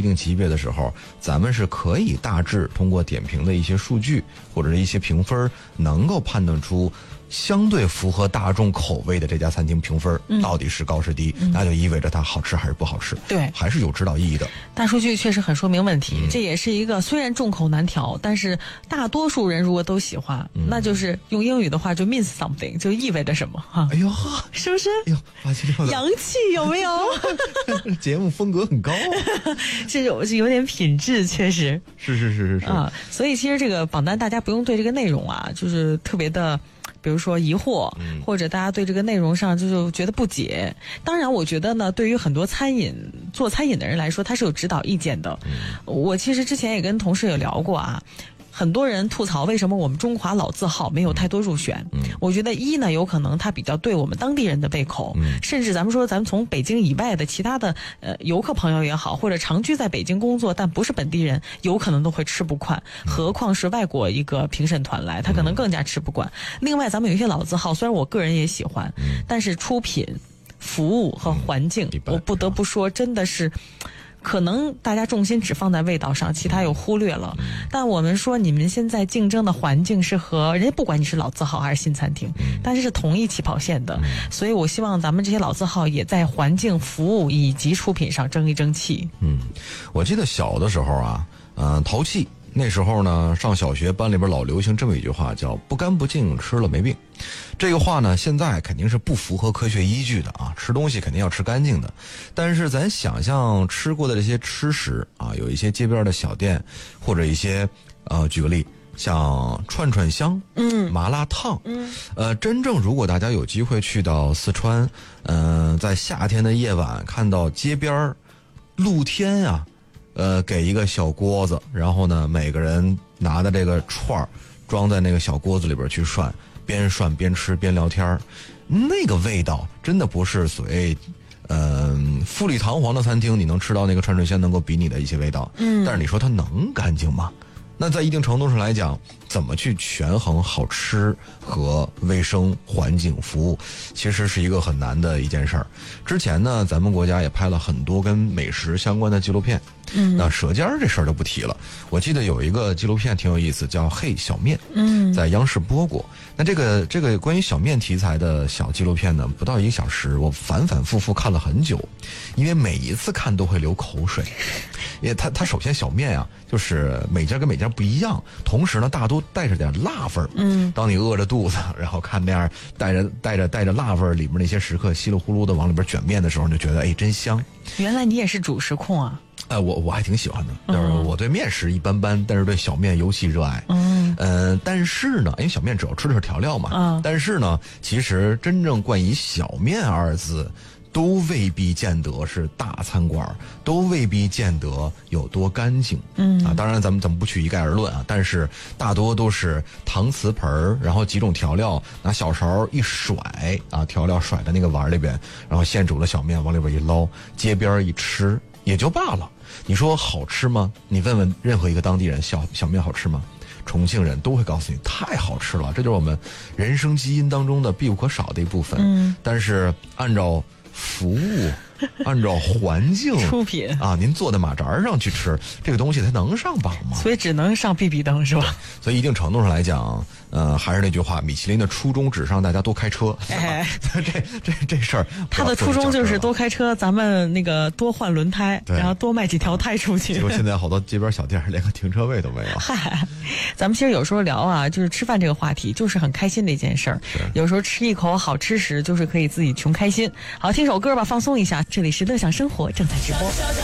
一定级别的时候，咱们是可以大致通过点评的一些数据或者是一些评分，能够判断出相对符合大众口味的这家餐厅评分到底是高是低，那就意味着它好吃还是不好吃， 对， 还是有指导意义的。 大数据确实很说明问题，这也是一个虽然众口难调，但是大多数人如果都喜欢，那就是用英语的话就 means something， 就意味着什么哈。 哎呦， 是不是？ 哎呦，发起这个洋气有没有？ 节目风格很高， 是有点品质，确实是啊。所以其实这个榜单大家不用对这个内容啊，就是特别的。比如说疑惑，或者大家对这个内容上就是觉得不解。当然我觉得呢，对于很多做餐饮的人来说，他是有指导意见的。我其实之前也跟同事有聊过啊，很多人吐槽为什么我们中华老字号没有太多入选。我觉得一呢，有可能它比较对我们当地人的胃口，甚至咱们从北京以外的其他的游客朋友也好，或者长居在北京工作但不是本地人，有可能都会吃不惯，何况是外国一个评审团来，他可能更加吃不惯。另外咱们有一些老字号，虽然我个人也喜欢，但是出品、服务和环境，我不得不说真的是可能大家重心只放在味道上，其他又忽略了。但我们说你们现在竞争的环境是和人家不管你是老字号还是新餐厅，但是是同一起跑线的，所以我希望咱们这些老字号也在环境、服务以及出品上争一争气。 我记得小的时候啊，淘气。那时候呢，上小学班里边老流行这么一句话，叫不干不净吃了没病。这个话呢，现在肯定是不符合科学依据的啊，吃东西肯定要吃干净的。但是咱想象吃过的这些吃食啊，有一些街边的小店，或者一些举个例，像串串香，麻辣烫，真正如果大家有机会去到四川，在夏天的夜晚看到街边露天啊，给一个小锅子，然后呢，每个人拿的这个串装在那个小锅子里边去涮，边涮边吃边聊天，那个味道真的不是所谓富丽堂皇的餐厅你能吃到那个串串香能够比拟的一些味道。但是你说它能干净吗？那在一定程度上来讲，怎么去权衡好吃和卫生环境服务，其实是一个很难的一件事儿。之前呢，咱们国家也拍了很多跟美食相关的纪录片，那舌尖这事儿就不提了。我记得有一个纪录片挺有意思，叫《嘿小面》，在央视播过。那这个关于小面题材的小纪录片呢，不到1个小时，我反反复复看了很久，因为每一次看都会流口水。因为它首先小面啊，就是每家跟每家不一样，同时呢大多带着点辣味儿。当你饿着肚子，然后看那样带着辣味儿，里面那些食客稀里呼噜的往里边卷面的时候，你就觉得真香。 原来你也是主食控啊？ 我还挺喜欢的，就是我对面食一般般，但是对小面尤其热爱。但是呢，因为小面主要吃的是调料嘛，但是呢，其实真正冠以小面2字，都未必见得是大餐馆，都未必见得有多干净。当然咱们不去一概而论啊，但是大多都是搪瓷盆，然后几种调料拿小勺一甩啊，调料甩在那个碗里边，然后现煮的小面往里边一捞，街边一吃也就罢了。你说好吃吗？你问问任何一个当地人，小面好吃吗？重庆人都会告诉你太好吃了，这就是我们人生基因当中的必不可少的一部分。但是按照服务，按照环境出品啊，您坐在马扎上去吃这个东西，它能上榜吗？ 所以只能上必比登是吧？ 所以一定程度上来讲，还是那句话，米其林的初衷只是让大家多开车。这事儿， 他的初衷就是多开车，咱们那个多换轮胎，然后多卖几条胎出去。 结果现在好多街边小店连个停车位都没有。 嗨，咱们其实有时候聊啊，就是吃饭这个话题，就是很开心的一件事儿。有时候吃一口好吃食，就是可以自己穷开心。好，听首歌吧，放松一下。这里是乐享生活，正在直播。